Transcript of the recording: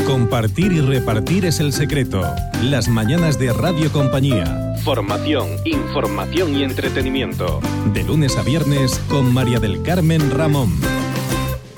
Compartir y repartir es el secreto. Las mañanas de Radio Compañía. Formación, información y entretenimiento. De lunes a viernes con María del Carmen Ramón.